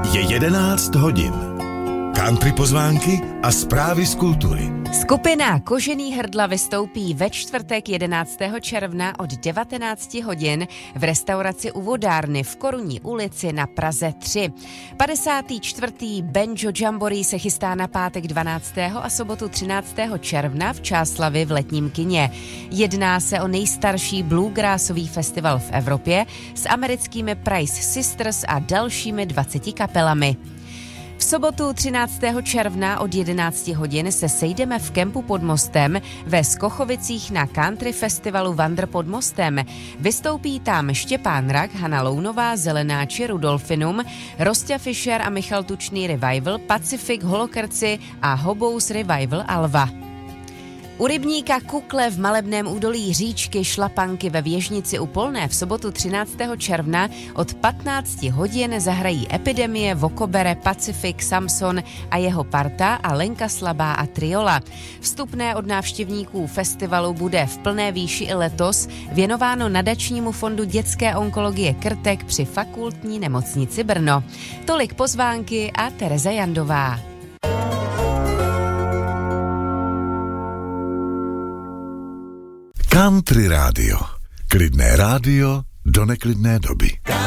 Je 11 hodin. Country pozvánky a zprávy z kultury. Skupina Kožený hrdla vystoupí ve čtvrtek 11. června od 19 hodin v restauraci u Vodárny v Korunní ulici na Praze 3. 54. Banjo Jamboree se chystá na pátek 12. a sobotu 13. června v Čáslavi v Letním kině. Jedná se o nejstarší bluegrassový festival v Evropě s americkými Price Sisters a dalšími 20 kapelami. V sobotu 13. června od 11 hodin se sejdeme v kempu pod mostem ve Skochovicích na country festivalu Vandr pod mostem. Vystoupí tam Štěpán Rak, Hana Lounová, Zelenáči, Rudolfinum, Rostě Fischer a Michal Tučný Revival, Pacific, Holokrci a Hobous Revival Alva. U rybníka Kukle v Malebném údolí říčky Šlapanky ve Věžnici u Polné v sobotu 13. června od 15 hodin zahrají Epidemie, Vokobere, Pacific, Samson a jeho parta a Lenka Slabá a Triola. Vstupné od návštěvníků festivalu bude v plné výši i letos věnováno nadačnímu fondu dětské onkologie Krtek při fakultní nemocnici Brno. Tolik pozvánky a Tereza Jandová. Country rádio. Klidné rádio do neklidné doby.